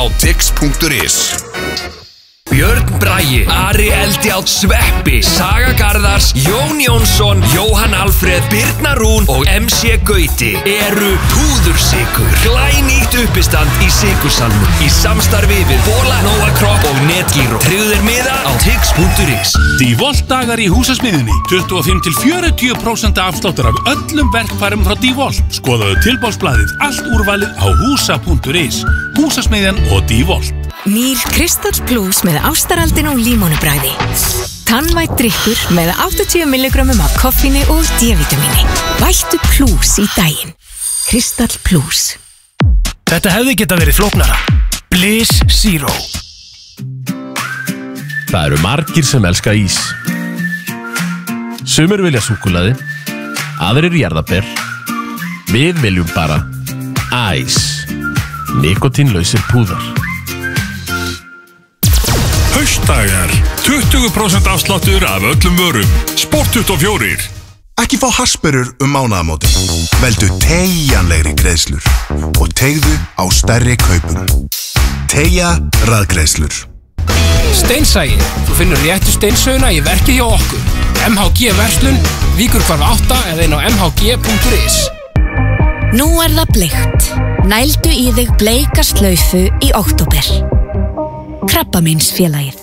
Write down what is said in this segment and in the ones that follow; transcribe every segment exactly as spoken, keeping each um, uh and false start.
á tix punktur is. Björn Bragi, Ari Eldjárn, Sveppi, Saga Garðars, Jón Jónsson, Jóhann Alfreð, Birna Rún og M C Gauti eru púðursykur. Glænýtt uppistand í sykursalnum í samstarfi við Bola, Nóa Kropp og Netgyro. Tryggðu þér miða á tix punktur is. Dívolt dagar í húsasmiðjunni. tuttugu og fimm til fjörutíu prósent afsláttur af öllum verkfærum frá Dívolt. Skoðaðu tilboðsblaðið allt úrvalið á húsa punktur is. Húsasmiðjan og Dívolt. Nýr Kristall Plus með ástaraldin og límónubræði. Tannvætt drykkur með áttatíu milligrömmum af koffíni og D-vitamíni. Vættu Plus í daginn. Kristall Plus. Þetta hefði geta verið flóknara. Bliss Zero. Það eru margir sem elska ís. Sumir vilja súkkulaði, aðrir jarðarber. Við viljum bara æs. Nikotínlausir púðar. Haustdagar, tuttugu prósent afsláttur af öllum vörum. Sport tuttugu og fjögur. Ekki fá hasperur um mánaðamótin. Veldu teygjanlegri greiðslur og teygðu á stærri kaupum. Teygja raðgreiðslur. Steinsæi, þú finnur réttu steinsöguna í verkið hjá okkur. M H G Verslun, Víkurhvarf átta eða inn á m h g punktur is. Nú er það bleikt. Nældu í þig bleika slaufu í október. Krabbameinsfélagið.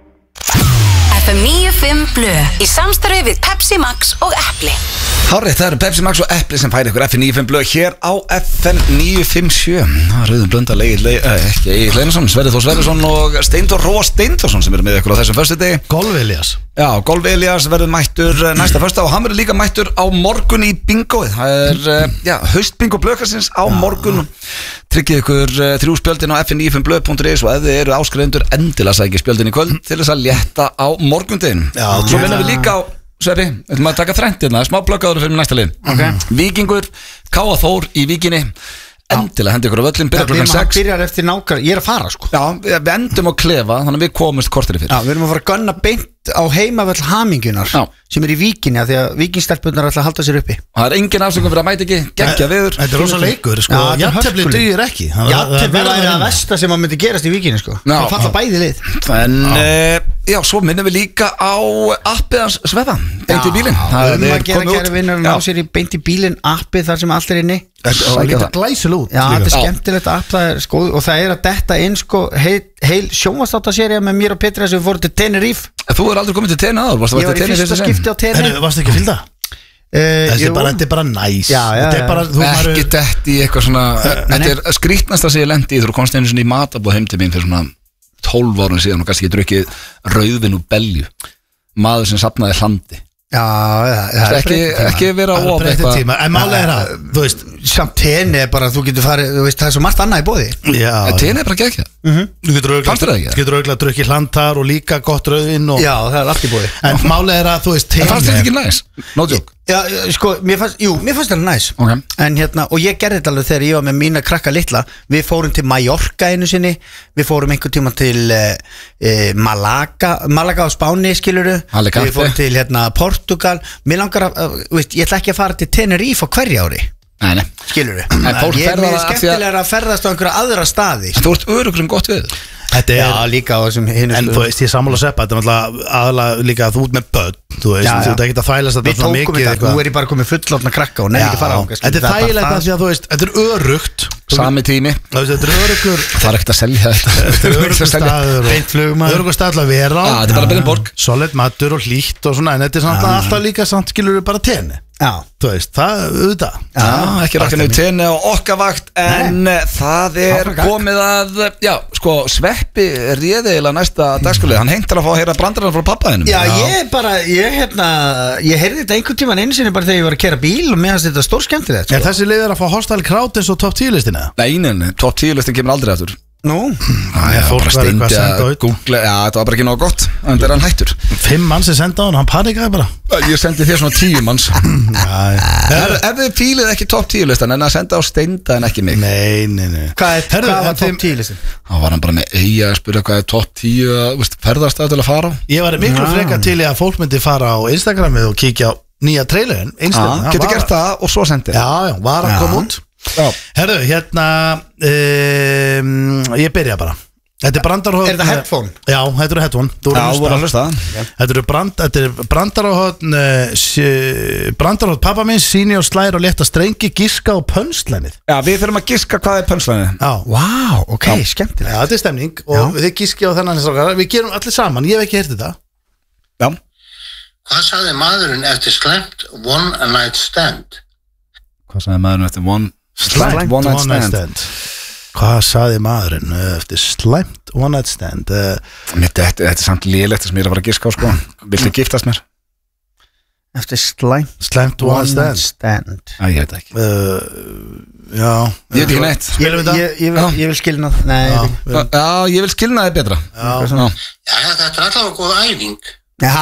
F M níu fimm Blö í samstarfi við Pepsi Max og Epli. Hárið, það eru Pepsi Max og Epli sem færi ykkur F M níu fimm Blö hér á F M níu fimm sjö. Rauðum Blöndal, Egill, eh, ekki Egill Einarsson, Sverrir Þór Sverrisson og Steindór Róa Steindorsson sem eru með ykkur á þessum föstudegi. Golf Elias. Já, Golf Elias verður mættur næsta föstudag og hann verður líka mættur á morgun í bingoið. Það er, já, haustbingo blökarsins á morgun. Tryggið ykkur uh, þrjú spjöldin á f m níu fimm blö punktur is og ef þið eru áskrifundur endilega sækið spjöldin í kvöld til þess að létta á morgundin. Svo minnum við líka á Sveppi, við ætlum að taka þrennt hérna, smá blökkaður fyrir næsta lið. Okay. Víkingur, K A Þór í Víkinni. Endilega hendi ykkur á völlin, byrja klukkan sex. Við byrjar eftir nákvæmlega, ég er að fara sko. Já, við endum á klefa, þannig að við komumst korteri fyrir. Já, við erum að fara að gunna beint á heimavöll Hamingjunar sem er í Víkinni, því að Víkingstelpunar ætla að halda sér uppi. Og það er engin afsökun fyrir að mæta ekki, geggja viður. Þetta er rosa leikur sko, jafntefli dugir ekki. Jafntefli er það versta sem að myndi gerast í Víkinni sko. Það falla bæði lið. En já, svo minnum við líka á appið hans Sveppa, beint í bílinn. Það er að gera kæri vinnur ná sér í beint í bílinn appið þar sem allt er inni. Það lítur glæsil út. Já, þetta er skemmtilegt app, það er sko, og það er að detta inn sko heil, heil sjónvarpsþáttasería með mér og Petri sem við fórum til Tenerife. Þú er aldrei komið til Tenerife áður, varstu Ég var í fyrsta skipti á Tenerife. Varstu ekki að fylgja? Þetta er bara, þetta er bara næs. Ekki dett í eitthvað svona, þetta er skrítnasta sem ég lendi í, þú komst einu svona í matabóð heim til mín fyrir svona tólf árum síðan og kannski ég drukkið rauðvin úr belju, maður sem safnaði hlandi. Já, það er ekki, ekki vera á of eitthvað. En málega er það, þú veist, samt tenni er bara, þú getur farið, þú veist, það er svo margt annað í boði. Tenni er bara geggja. Þú getur auðvitað að drukki hlandar og líka gott rauðvin. Já, það er allt í boði. En málega er að, þú veist, tenni. Fannst þetta ekki næs? No joke. Já, sko, mér fannst, jú, mér fannst þetta næs. Okay. En hérna, og ég gerði þetta alveg þegar ég var með mína krakka litla. Við fórum til Mallorca einu sinni. Við fórum einhvern tíma til uh, uh, Malaga Malaga á Spáni, skiluru. Við fórum til hérna Portugal. Mér langar að, uh, veist, ég ætla ekki að fara til Tenerife á hverja ári. Nei, nei. Skiluru. En fólk ég er ferðar mér skemmtilega að ferðast á einhverja aðra staði. En þú ert örugur um gott við. Þetta er, já, líka á þessum hinu. En þú veist, ég sammála að seppa, þetta er náttúrulega aðalega líka að þú ert með börn, þú veist, já, já. Þú ert ekki að þvælast þetta svona mikið eitthvað. Við tókum þetta, nú er ég bara komið fullorðna krakka og nefnir ekki að fara á. Þetta er þægilegt að því að þú veist, þetta er örugt. Sami tími. Þetta er örugur. Það er ekkert að selja þetta. Þetta er örugur staður. Beint flugmaður. Örugur staður að vera á. Já, þetta er bara Belinborg. Solid matur og hlýtt og svona, en þetta er samt alltaf líka samt skilur við bara tenni. Já, þú veist, það auðvitað. Já, ekki rakka nefn tenni á okkar vakt, en það er komið að, já, sko, Sveppi réði eiginlega næsta dagskrálið. Hann hengtar að fá að heyra brandarana frá pappaðinum. Já, ég bara, ég hérna, ég heyrði þetta einhvern tíman einu sinni bara þegar ég var að keyra bíl og mér fannst þetta stór skemmtilegt. Sko. Er þessi leið er að fá Hostile Crowd eins og top tíu listina? Nei, nein, top tíu listin kemur aldrei aftur. Nú? Það er bara steindi að googla, já, þetta var bara ekki nóg gott, en þetta er hann hættur. Fimm mann sem senda á hann, hann panikaði bara. Ég sendi þér svona tíu manns. Ef þið fílið ekki top tíu listan, en að senda á steinda en ekki mig. Nei, nei, nei. Hvað var top tíu listin? Þá var hann bara með eiga að spyrja hvað er top tíu, ferðarstað til að fara á. Ég var miklu frekar til að fólk myndi fara á Instagramið og kíkja á nýja trailerin. Getur gert það og svo sendið. Já, já, var að koma út. Herru, hérna um, Ég byrja bara Þetta er brandarhótt Er þetta headphone? Já, þetta eru headphone Já, voru að hlusta Þetta eru brand, þetta er brandarhótt uh, Brandarhótt pappa minn Sýni og slær og létta strengi Giska og pönslænið Já, við þurfum að giska hvað er pönslænið Já, wow, ok, skemmtilegt Já, þetta er stemning og Já. Við giski á þennan strákar. Við gerum allir saman, ég hef ekki heyrt þetta Já Hvað sagði maðurinn eftir slæmt one night stand? Hvað sagði maðurinn eftir one Slæmt one night stand, stand. Hvað sagði maðurinn eftir slæmt one night stand uh, Þetta, þetta, þetta er samt lélegt sem ég er að fara að giska á sko. Viltu giftast mér? Eftir slæmt Slæmt one night stand, stand. Æ, ég veit ekki uh, Já Ég veit ekki neitt Ég, ég, ég, ég, vil, ég vil skilna Nei, já, ég, já, ég vil skilna þið betra Já, já. já þetta er allavega góð æfing Já,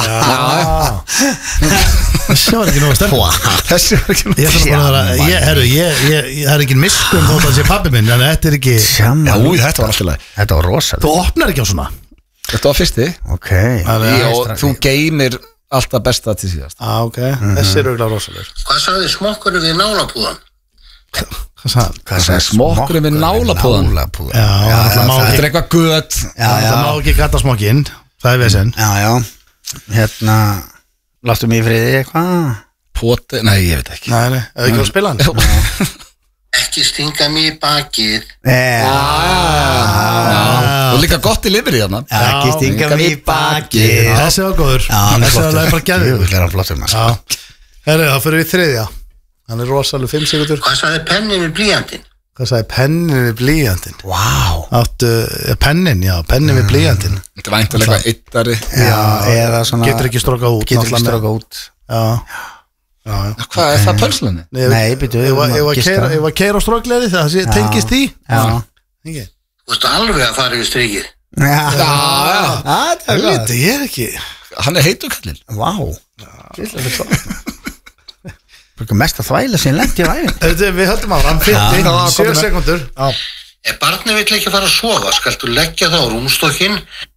Þessi var ekki nú að stefna Þessi var ekki nú að stefna Ég er ekki miskum þótt að sé pabbi minn en þetta er ekki Já, þetta var alltaf leið Þetta var rosalega Þú opnar ekki á svona Þetta var fyrsti Ok Og þú geymir alltaf besta til síðast ah, ok, þessi er auðvitað rosalega Hvað sagði smokkurinn við nálapúðan? Hvað sagði? Hvað sagði smokkurinn við nálapúðan? Já, þetta er eitthvað gött Það má ekki gata smokkinn Það er vesen Já, já Hérna Láttu mig í friði eitthvað Poti, nei, ég veit ekki Nei, nei, eða ekki að spila hann Ekki stinga mig í bakið Já Og líka gott í lifir í þarna Ekki stinga mig í bakið Þessi var góður Þessi var bara gæður Það er flottur maður Herri, þá fyrir við þriðja Hann er rosalega fimm sekundur Hvað sagði pennin við blýjantinn? Hvað sagði pennin við blýjantinn? Vá Áttu, ja, pennin, já, pennin við blýjantinn Þetta var einhverlega eittari Já, eða svona Getur ekki stróka út Getur ekki stróka út Já Hvað er það pönslunni? Nei, byrju Ég var að keira á strókleði það tengist því Já Þú veist alveg að fara yfir strykið Já, já Það er gott Ég er ekki Hann er heitur kallinn Vá Það er svo Mest að þvæla sín lengt í væðin Við höldum á hann fyrti, sjö sekundur Ef barni vill ekki fara að sofa skaltu leggja það á rúmstokkinn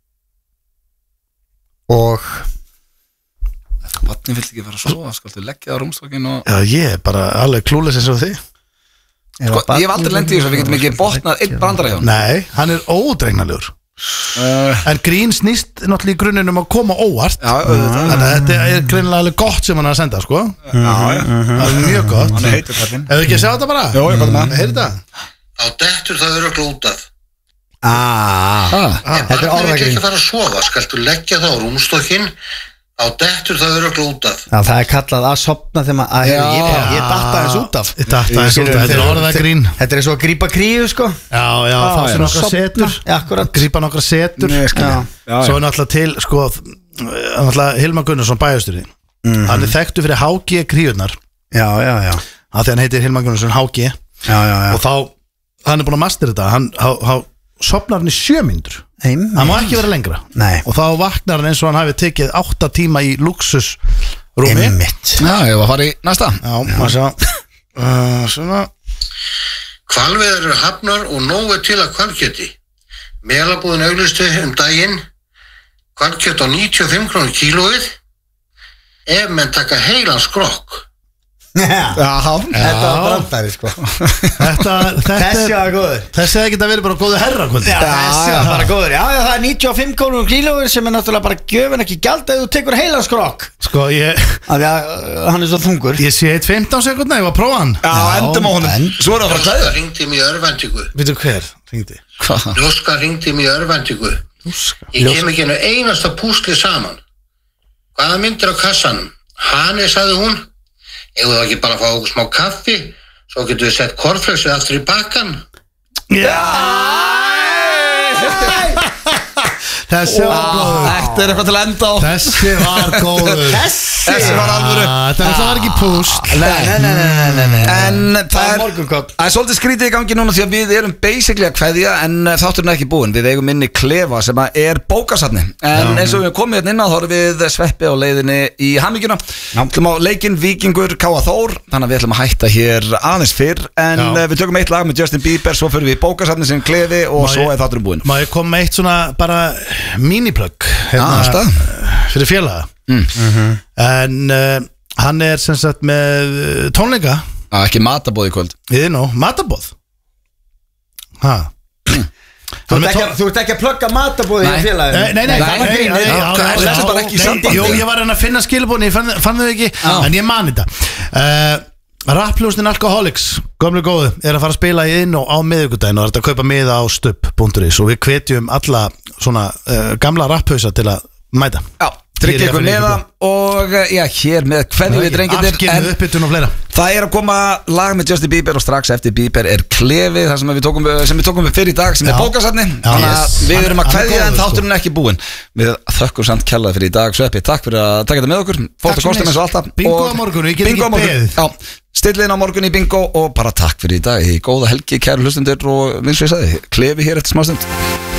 Og Ef barni vill ekki fara að sofa skaltu leggja það á rúmstokkinn og Já, ég er bara alveg klúles eins og því Sko, ég hef aldrei lendið í þess að við getum ekki botnað einn brandara hjá hann Nei, hann er ódregnalegur Uh, en grín snýst náttúrulega í grunninn um að koma óvart já, þannig að þetta er greinilega alveg gott sem hann er að senda sko. já, já. Það er mjög gott hann er heitur kallinn Hefur ekki að sjá þetta bara? Jó, ég bara með Heyrðu þetta? Á dettur það örugglega út af Ah, ah. Ef barni vill ekki fara að sofa skaltu leggja það á rúmstokkinn Á dettur það örugglega út af Já, það er kallað að sopna þegar maður Ég, ég, ég datta þess út af Ég datta þess út af, þetta er orðað grín Þetta er svo að grípa kríu sko Já, já, það er nokkra setur Grípa nokkra setur Svo er náttúrulega til, sko Náttúrulega Hilmar Gunnarsson bæjasturinn Hann er þekktu fyrir H G kríurnar Já, já, já Það því hann heitir Hilmar Gunnarsson H G Já, já, já Og þá, hann er búin að mastera þetta Hann sopnar hann í sjö mínútur Heim, það má ekki vera lengra Nei. Og þá vaknar hann eins og hann hafi tekið átta tíma í luxusrúmi Einmitt. Já, ég var að fara í næsta Já, maður sjá uh, Svona Hvalveiðar eru hafnar og nóg er til að hvalkjöti Melabúðin auglistu um daginn Hvalkjöt á níutíu og fimm krónur kílóið Ef menn taka heilan skrokk Já, þetta var brandari sko Þetta, þetta Þessi var góður Þessi hefði geta verið bara góðu herrakvöldi Já, þessi var bara góður Já, já, það er níutíu og fimm krónur kílóið sem er náttúrulega bara gjöfin ekki gjald ef þú tekur heilan skrokk Sko, ég Af því að uh, hann er svo þungur Ég sé eitt fimmtán sekundna, ég var að prófa hann Já, endum á honum Svo er það að fara að klæða Ringdi mig í örvæntingu Veitu hver, ringdi Ljóska ringdi mig í örvæntingu Ég kem ekki einu einasta púsli saman Hvaða myndir á kassanum? Hani, sagði hún Ef þú ekki bara fá okkur smá kaffi Svo getur við sett kornflöksið aftur í bakkan Já Þessi var góður Þetta er eitthvað til að enda á Þessi var góður Þessi var alvöru Þetta var ekki púst Nei, nei, nei, nei, nei, nei. En Það það er er morgunkoll Það er svolítið skrítið í gangi núna því að við erum basically að kveðja en þátturinn er ekki búinn. Við eigum inn í klefa sem að er bókasafni. En eins og við komum hérna inn á þá erum við sveppi á leiðinni í hamingjuna. Við ætlum á leikinn Víkingur K A Þór, þannig að við ætlum að hætta hér aðeins fyrr. En Já. við tökum eitt lag með Justin Bieber, svo fyrir við í bókasafni sem klefi og má svo ég, er þátturinn búinn. Má ég koma með eitt svona bara miniplug hérna, fyrir félaga. Mm. En uh, hann er sem sagt með tónleika ah, Ekki matabóð í kvöld Ég er nú, matabóð Hæ Þú ert ekki, þú ert ekki að plugga matabóði í félaginu. Nei, nei, nei, nei, þetta er bara ekki sambandi. Jú, ég var að finna skilabóðin, ég fann, fann þau ekki, en ég man þetta. Uh, Rappljóstin Alcoholics, gömlu góðu, er að fara að spila í inn og á miðvikudaginn og er að kaupa miða á stubb punktur is og við hvetjum alla svona uh, gamla rapphausa til að mæta. Já. Tryggja ykkur meða og já, hér með hvernig við drengir en uppbytun og fleira. Það er að koma lag með Justin Bieber og strax eftir Bieber er Klefi, það sem við tókum, sem við tókum fyrir í dag sem já. Er bókasafni, þannig að yes. Við erum að kveðja en þátturinn er ekki búinn. Við þökkum samt kjallað fyrir í dag. Sveppi, takk fyrir að taka þetta með okkur. Fólk að kosta með svo alltaf. Bingo á morgun, ég get ekki beðið. Já, stillin á morgun í bingo og bara takk fyrir í dag. Góða helgi, kæru hlustundur og eins og ég sagði, Klefi hér eftir smá stund.